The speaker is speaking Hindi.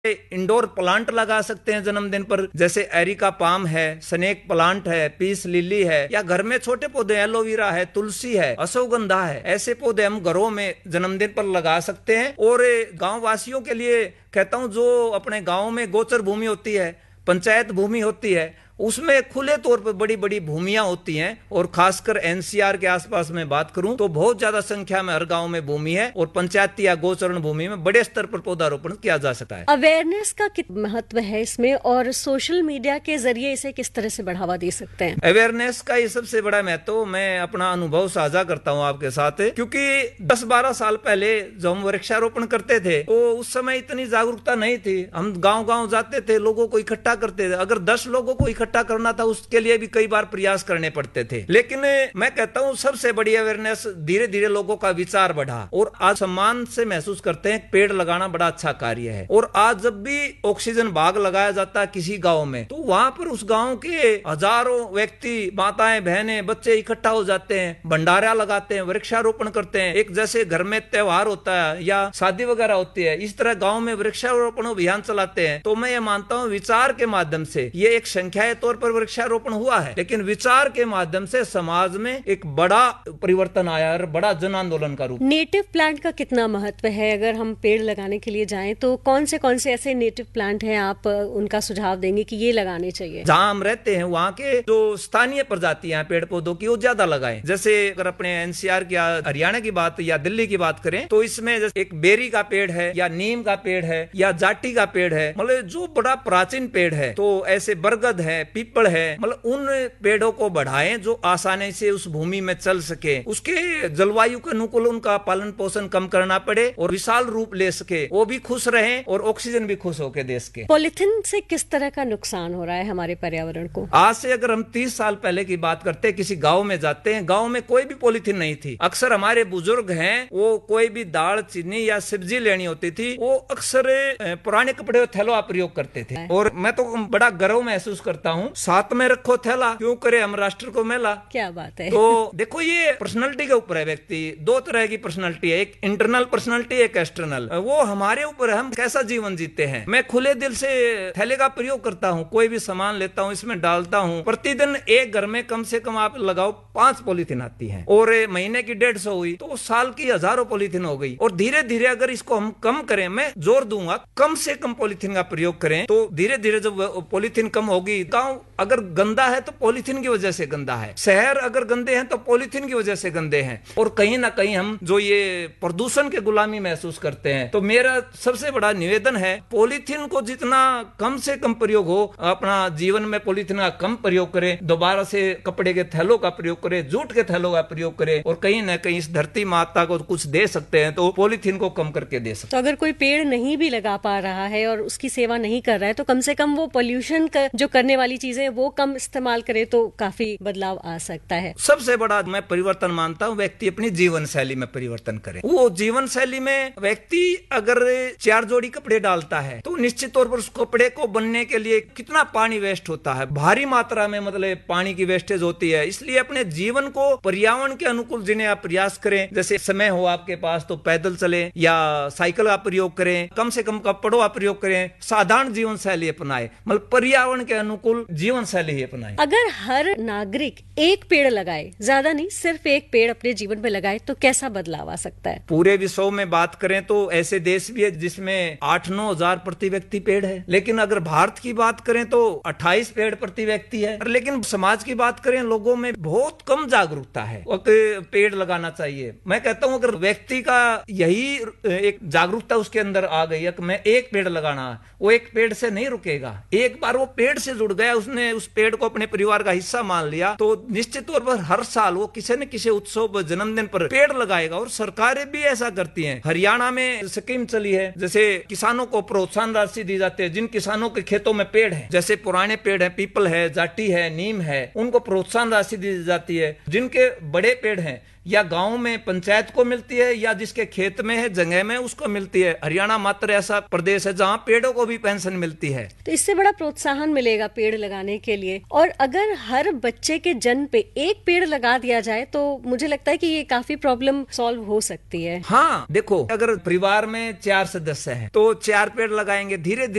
इंडोर प्लांट लगा सकते हैं जन्मदिन पर, जैसे एरिका पाम है, स्नेक प्लांट है, पीस लिली है, या घर में छोटे पौधे एलोवेरा है, तुलसी है, अश्वगंधा है, ऐसे पौधे हम घरों में जन्मदिन पर लगा सकते हैं। और गांव वासियों के लिए कहता हूं, जो अपने गांव में गोचर भूमि होती है, पंचायत भूमि होती है, उसमें खुले तौर पर बड़ी बड़ी भूमियां होती हैं, और खासकर एनसीआर के आसपास में बात करूं तो बहुत ज्यादा संख्या में हर गांव में भूमि है, और पंचायती या गोचरण भूमि में बड़े स्तर पर पौधारोपण किया जा सकता है। अवेयरनेस का कितना महत्व है इसमें, और सोशल मीडिया के जरिए इसे किस तरह से बढ़ावा दे सकते हैं? अवेयरनेस का ये सबसे बड़ा महत्व मैं अपना अनुभव साझा करता हूं आपके साथ, क्योंकि 10-12 साल पहले जो हम वृक्षारोपण करते थे तो उस समय इतनी जागरूकता नहीं थी। हम गांव गांव जाते थे, लोगों को इकट्ठा करते थे। अगर 10 लोगों को इकट्ठा करना था उसके लिए भी कई बार प्रयास करने पड़ते थे। लेकिन मैं कहता हूं सबसे बड़ी अवेयरनेस, धीरे धीरे लोगों का विचार बढ़ा और आज सम्मान से महसूस करते हैं पेड़ लगाना बड़ा अच्छा कार्य है। और आज जब भी ऑक्सीजन बाग लगाया जाता है किसी गांव में, तो वहां पर उस गांव के हजारों व्यक्ति, माताएं, बहनें, बच्चे इकट्ठा हो जाते हैं, भंडारा लगाते हैं, वृक्षारोपण करते हैं। एक जैसे घर में त्योहार होता है या शादी वगैरह होती है, इस तरह गांव में वृक्षारोपण अभियान चलाते हैं। तो मैं ये मानता हूं विचार के माध्यम से, ये एक संख्या के तौर पर वृक्षारोपण हुआ है, लेकिन विचार के माध्यम से समाज में एक बड़ा परिवर्तन आया और बड़ा जन आंदोलन का रूप। नेटिव प्लांट का कितना महत्व है? अगर हम पेड़ लगाने के लिए जाएं तो कौन से ऐसे नेटिव प्लांट हैं, आप उनका सुझाव देंगे कि ये लगाने चाहिए? जहां हम रहते हैं वहां के जो स्थानीय प्रजातियां पेड़ पौधों की, वो ज्यादा लगाएं। जैसे अगर अपने एनसीआर की, हरियाणा की बात या दिल्ली की बात करें तो इसमें जैसे एक बेरी का पेड़ है, या नीम का पेड़ है, या जाटी का पेड़ है, मतलब जो बड़ा प्राचीन पेड़ है। तो ऐसे बरगद है, पीपल है, मतलब उन पेड़ों को बढ़ाएं जो आसानी से उस भूमि में चल सके, उसके जलवायु के अनुकूल उनका पालन पोषण कम करना पड़े और विशाल रूप ले सके, वो भी खुश रहें और ऑक्सीजन भी खुश होके दे सके। पॉलिथीन से किस तरह का नुकसान हो रहा है हमारे पर्यावरण को? आज से अगर हम 30 साल पहले की बात करते हैं, किसी गांव में जाते हैं, गांव में कोई भी पॉलिथीन नहीं थी। अक्सर हमारे बुजुर्ग हैं, वो कोई भी दाल, चीनी या सब्जी लेनी होती थी, वो अक्सर पुराने कपड़े थैलों का प्रयोग करते थे। और मैं तो बड़ा गर्व महसूस करता हूँ, साथ में रखो थैला, क्यों करे हम राष्ट्र को मेला। क्या बात है। तो देखो ये पर्सनालिटी के ऊपर है। व्यक्ति दो तरह की पर्सनालिटी है, एक इंटरनल पर्सनालिटी, एक एक्सटर्नल। वो हमारे ऊपर है, हम कैसा जीवन जीते हैं। मैं खुले दिल से थैले का प्रयोग करता हूँ, कोई भी सामान लेता हूँ इसमें डालता हूँ। प्रतिदिन एक घर में कम से कम आप लगाओ 5 पॉलीथीन आती है, और महीने की 150 हुई तो साल की हजारों पॉलीथीन हो गई। और धीरे धीरे अगर इसको हम कम करें, मैं जोर दूंगा कम से कम पॉलीथीन का प्रयोग करें, तो धीरे धीरे जब पॉलीथीन कम होगी, गाँव अगर गंदा है तो पॉलीथीन की वजह से गंदा है, शहर अगर गंदे हैं तो पॉलीथीन की वजह से गंदे हैं, और कहीं ना कहीं हम जो ये प्रदूषण के गुलामी महसूस करते हैं। तो मेरा सबसे बड़ा निवेदन है, पॉलीथीन को जितना कम से कम प्रयोग हो, अपना जीवन में पॉलीथीन का कम प्रयोग करें, दोबारा से कपड़े के थैलों का प्रयोग करें, जूट के थैलों का प्रयोग करें, और कहीं ना कहीं इस धरती माता को कुछ दे सकते हैं तो पॉलीथीन को कम करके दे सकते हैं। तो अगर कोई पेड़ नहीं भी लगा पा रहा है और उसकी सेवा नहीं कर रहा है, तो कम से कम वो पॉल्यूशन जो करने वाली चीजें वो कम इस्तेमाल करे तो काफी बदलाव आ सकता है। सबसे बड़ा मैं परिवर्तन मानता हूँ, व्यक्ति अपनी जीवन शैली में परिवर्तन करे। वो जीवन शैली में व्यक्ति अगर 4 जोड़ी कपड़े डालता है तो निश्चित तौर पर उस कपड़े को बनने के लिए कितना पानी वेस्ट होता है, भारी मात्रा में मतलब पानी की वेस्टेज होती है। इसलिए अपने जीवन को पर्यावरण के अनुकूल जीने आप प्रयास करें। जैसे समय हो आपके पास तो पैदल चले या साइकिल का प्रयोग करें, कम से कम कपड़ों का प्रयोग करें, साधारण जीवन शैली अपनाए, मतलब पर्यावरण के अनुकूल जीवन शैली ही अपनाए। अगर हर नागरिक एक पेड़ लगाए, ज्यादा नहीं, सिर्फ एक पेड़ अपने जीवन में लगाए, तो कैसा बदलाव आ सकता है? पूरे विश्व में बात करें तो ऐसे देश भी है जिसमें 8-9 हजार प्रति व्यक्ति पेड़ है, लेकिन अगर भारत की बात करें तो 28 पेड़ प्रति व्यक्ति है। लेकिन समाज की बात करें, लोगों में बहुत कम जागरूकता है पेड़ लगाना चाहिए। मैं कहता हूं अगर व्यक्ति का यही एक जागरूकता उसके अंदर आ गई है कि मैं एक पेड़ लगाना, वो एक पेड़ से नहीं रुकेगा। एक बार वो पेड़ से जुड़ गया, उसने उस पेड़ को अपने परिवार का हिस्सा मान लिया, तो निश्चित तौर पर हर साल वो किसी न किसी उत्सव, जन्मदिन पर पेड़ लगाएगा। और सरकारें भी ऐसा करती हैं। हरियाणा में स्कीम चली है, जैसे किसानों को प्रोत्साहन राशि दी जाती है। जिन किसानों के खेतों में पेड़ है, जैसे पुराने पेड़ है, पीपल है, जाटी है, नीम है, उनको प्रोत्साहन राशि दी जाती है। जिनके बड़े पेड़ हैं या गांव में पंचायत को मिलती है, या जिसके खेत में है, जगह में, उसको मिलती है। हरियाणा मात्र ऐसा प्रदेश है जहां पेड़ों को भी पेंशन मिलती है। तो इससे बड़ा प्रोत्साहन मिलेगा पेड़ लगाने के लिए। और अगर हर बच्चे के जन्म पे एक पेड़ लगा दिया जाए तो मुझे लगता है कि ये काफी प्रॉब्लम सॉल्व हो सकती है। हाँ देखो, अगर परिवार में 4 सदस्य हैं तो 4 पेड़ लगाएंगे, धीरे धीरे